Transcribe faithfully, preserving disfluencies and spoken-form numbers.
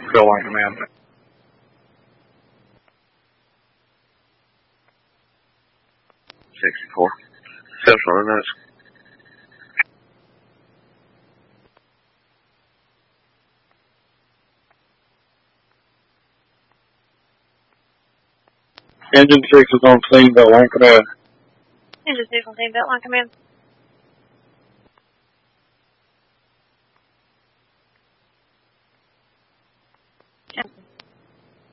Bill line command. sixty-four. Central on that. Engine six is on scene, Bill line command. Engine six on scene, Bill line command. Engine